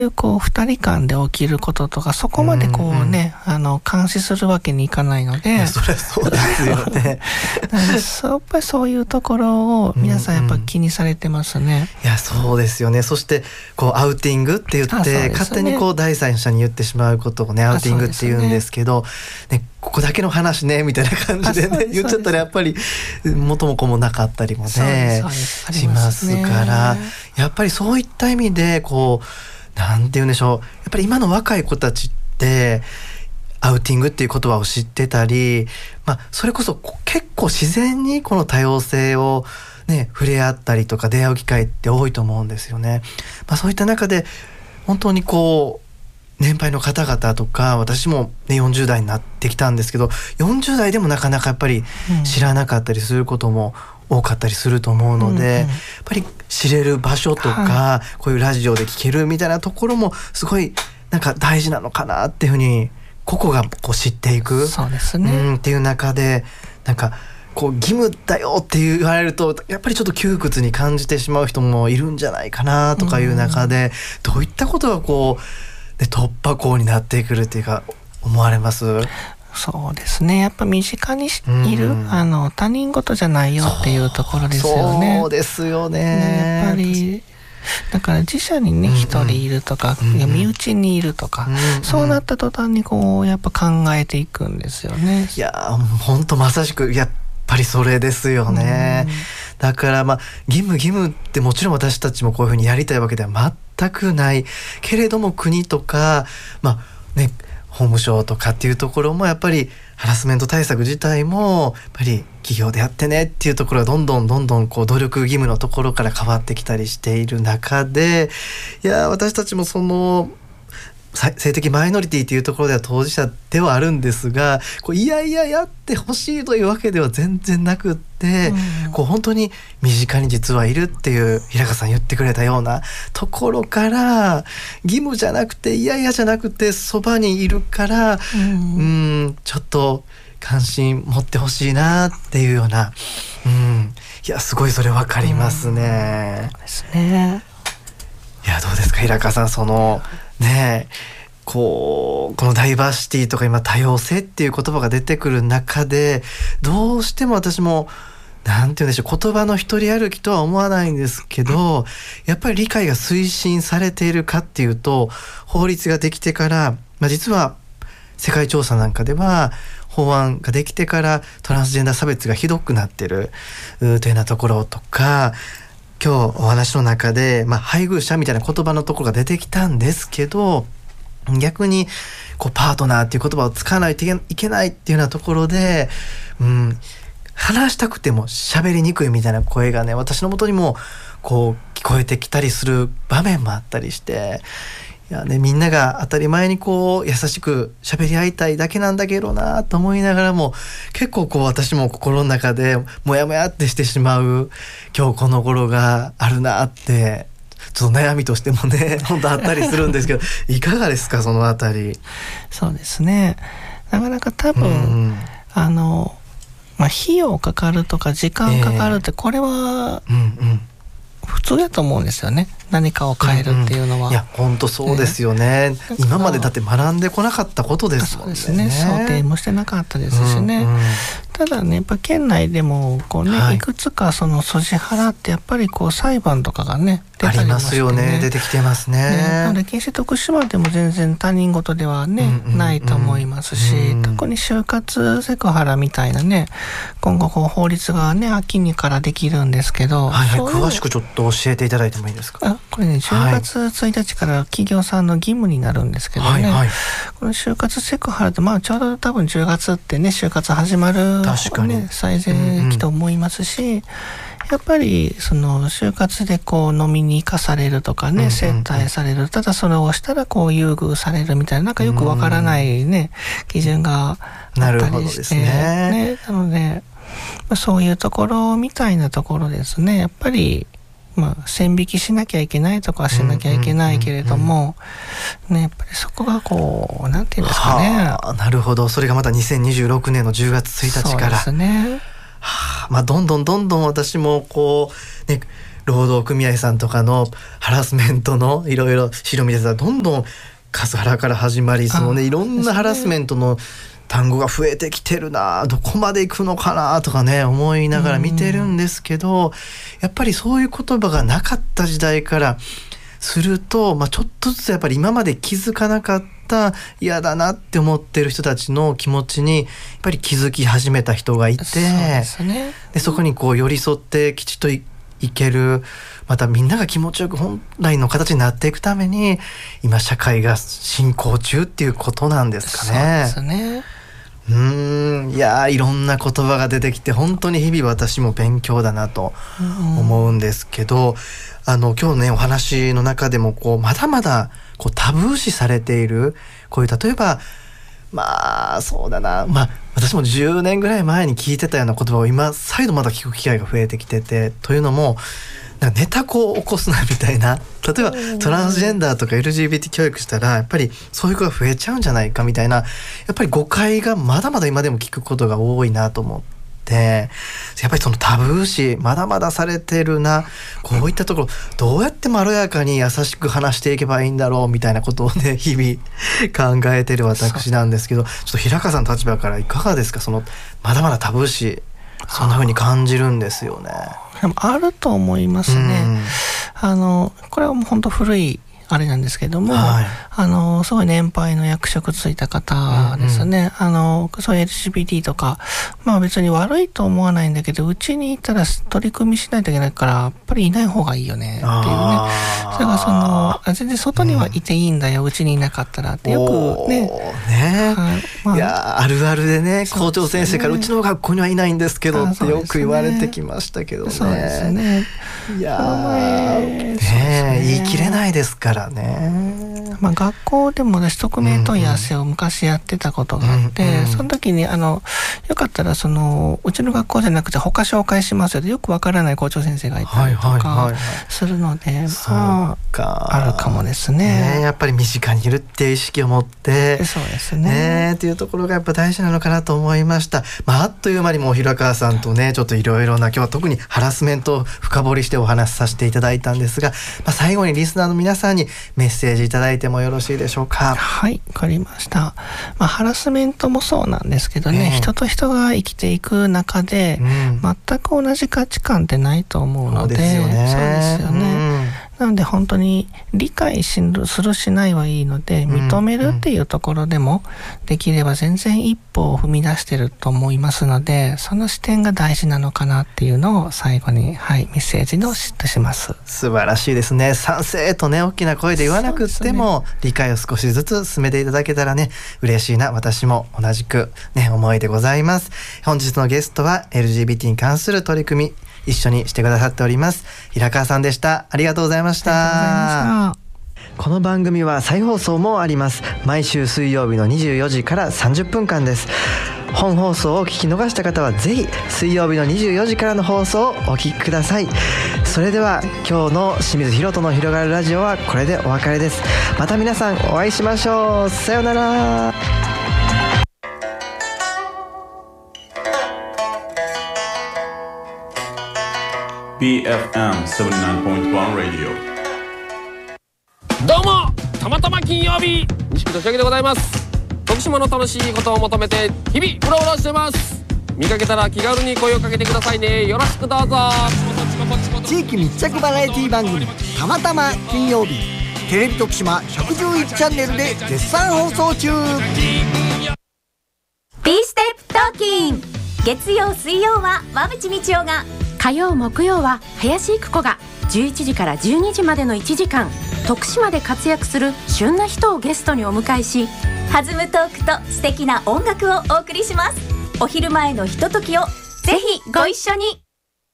こう2人間で起きることとかそこまでこうね、監視するわけにいかないので、 そりゃそうですよねやっぱりそういうところを皆さんやっぱ気にされてますね。 いやそうですよね。そしてこうアウティングって言って、勝手にこう第三者に言ってしまうことをねアウティングって言うんですけど、ね、ここだけの話ねみたいな感じでね言っちゃったらやっぱり元も子もなかったりもねしますから、やっぱりそういった意味でこうなんて言うんでしょう、やっぱり今の若い子たちってアウティングっていう言葉を知ってたり、それこそ結構自然にこの多様性をね触れ合ったりとか出会う機会って多いと思うんですよね。そういった中で本当にこう年配の方々とか、私も、ね、40代になってきたんですけど、40代でもなかなかやっぱり知らなかったりすることも多かったりすると思うので、やっぱり知れる場所とか、こういうラジオで聞けるみたいなところもすごいなんか大事なのかなっていうふうに個々がこう知っていく、 そうですね、 っていう中でなんかこう義務だよって言われるとやっぱりちょっと窮屈に感じてしまう人もいるんじゃないかなとかいう中で、どういったことがこう突破口になってくるっていうか思われます？ そうですね、やっぱ身近にいる、他人事じゃないよっていうところですよね。 そうですよね。 やっぱりだから自社にね一人いるとか、身内にいるとか、そうなった途端にこうやっぱ考えていくんですよね。 いや本当まさしくやっぱりそれですよね。だから義務ってもちろん私たちもこういうふうにやりたいわけでは全くないけれども、国とか法務省とかっていうところもやっぱりハラスメント対策自体もやっぱり企業でやってねっていうところがどんどんこう努力義務のところから変わってきたりしている中で、いや私たちもその性的マイノリティというところでは当事者ではあるんですが、こういややってほしいというわけでは全然なくって、こう本当に身近に実はいるっていう平川さん言ってくれたようなところから、義務じゃなくていやじゃなくてそばにいるから、ちょっと関心持ってほしいなっていうような、いやすごいそれ分かりますね。 そうですね。 いやどうですか平川さん、そのねこのダイバーシティとか今多様性っていう言葉が出てくる中で、どうしても私もなんて言うんでしょう、言葉の一人歩きとは思わないんですけど、やっぱり理解が推進されているかっていうと、法律ができてから、実は世界調査なんかでは法案ができてからトランスジェンダー差別がひどくなってるというようなところとか、今日お話の中で、配偶者みたいな言葉のところが出てきたんですけど、逆にこうパートナーっていう言葉を使わないといけないっていうようなところで、話したくても喋りにくいみたいな声がね、私の元にもこう聞こえてきたりする場面もあったりして、いやね、みんなが当たり前にこう優しく喋り合いたいだけなんだけどなと思いながらも、結構こう私も心の中でモヤモヤってしてしまう今日この頃があるなって、ちょっと悩みとしてもね本当あったりするんですけどいかがですか、そのあたり。 そうですね、なかなか多分、費用かかるとか時間かかるって、これは普通だと思うんですよね、何かを変えるっていうのは。 いや本当そうですよね。今までだって学んでこなかったことですもんね。 そうですね、想定もしてなかったですしね。ただね、やっぱ県内でもこうね、いくつかそのソジハラってやっぱりこう裁判とかがね出たりもしてね、 ありますよね、出てきてますね。 なので近畿徳島でも全然他人事ではね、ないと思いますし、特に就活セクハラみたいなね、今後こう法律がね秋にからできるんですけど、 詳しくちょっと教えていただいてもいいですか。 これね、10月1日から企業さんの義務になるんですけどね、この就活セクハラってちょうど多分10月ってね就活始まる、最前期と思いますし、やっぱりその就活でこう飲みに行かされるとかね、接待される、ただそれをしたらこう優遇されるみたいな、なんかよくわからないね、基準があったりしてね。なのでそういうところみたいなところですね、やっぱり線引きしなきゃいけないとかはしなきゃいけないけれども、やっぱりそこがこうなんていうんですかね。 なるほど、それがまた2026年の10月1日から。 そうですね。 どんどん私もこうね、 労働組合さんとかのハラスメントのいろいろ資料見てたらどんどんカスハラから始まりそのねいろんなハラスメントの単語が増えてきてるなどこまで行くのかなとかね思いながら見てるんですけどやっぱりそういう言葉がなかった時代からすると、ちょっとずつやっぱり今まで気づかなかった嫌だなって思ってる人たちの気持ちにやっぱり気づき始めた人がいて そこにこう寄り添ってきちっといけるまたみんなが気持ちよく本来の形になっていくために今社会が進行中っていうことなんですかね。 そうですね。 いやいろんな言葉が出てきて本当に日々私も勉強だなと思うんですけど、今日ねお話の中でもまだまだタブー視されているこういう例えばそうだな私も10年ぐらい前に聞いてたような言葉を今再度まだ聞く機会が増えてきててというのもネタを起こすなみたいな例えばトランスジェンダーとか LGBT 教育したらやっぱりそういう子が増えちゃうんじゃないかみたいなやっぱり誤解がまだまだ今でも聞くことが多いなと思ってやっぱりそのタブー視まだまだされてるなこういったところどうやってまろやかに優しく話していけばいいんだろうみたいなことをね日々考えてる私なんですけどちょっと平川さんの立場からいかがですかそのまだまだタブー視そんな風に感じるんですよね。 でもあると思いますね。これはもう本当古いあれなんですけども、すごい年配の役職ついた方ですね。そういう LGBT とか別に悪いと思わないんだけどうちにいたら取り組みしないといけないからやっぱりいない方がいいよねっていうね。それが全然外にはいていいんだよ、うちにいなかったらってよくね。 いやあるあるでね校長先生からうちの学校にはいないんですけどってよく言われてきましたけどね。 そうですね。 いや言い切れないですからね。 学校でも私匿名問い合わせを昔やってたことがあって、その時によかったらうちの学校じゃなくて他紹介しますよってよくわからない校長先生がいたりとかするので、あるかもですね。 やっぱり身近にいるっていう意識を持ってそうですねっていうところがやっぱ大事なのかなと思いました。あっという間にもう平川さんとねちょっといろいろな今日は特にハラスメントを深掘りしてお話しさせていただいたんですが、最後にリスナーの皆さんにメッセージいただいてもよろしいでしょうか。 はい、わかりました。ハラスメントもそうなんですけどね、人と人が生きていく中で、全く同じ価値観ってないと思うので、そうですよね。なので本当に理解するしないはいいので認めるっていうところでもできれば全然一歩を踏み出してると思いますのでその視点が大事なのかなっていうのを最後にメッセージのとします。 素晴らしいですね。賛成とね大きな声で言わなくっても、理解を少しずつ進めていただけたらね嬉しいな私も同じくね思いでございます。本日のゲストは LGBT に関する取り組み一緒にしてくださっております平川さんでした。ありがとうございました。この番組は再放送もあります。毎週水曜日の24時から30分間です。本放送を聞き逃した方はぜひ水曜日の24時からの放送をお聞きください。それでは今日の清水ひろとの広がるラジオはこれでお別れです。また皆さんお会いしましょう。さようなら。 BFM79.1 Radio。 どうもたまたま金曜日西木俊明でございます。徳島の楽しいことを求めて日々うろうろしてます。見かけたら気軽に声をかけてくださいね。よろしくどうぞ。 地域密着バラエティ番組たまたま金曜日テレビ徳島111チャンネルで絶賛放送中。 B ステップトーキン月曜水曜は馬淵道夫が、 火曜木曜は林育子が11時から12時までの1時間徳島で活躍する旬な人をゲストにお迎えし弾むトークと素敵な音楽をお送りします。お昼前のひとときをぜひご一緒に。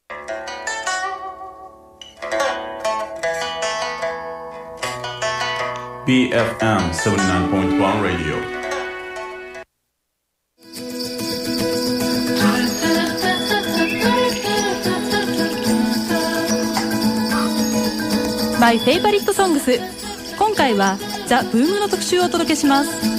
BFM79.1 Radio。 My Favorite Songs。 今回はザ・ブームの特集をお届けします。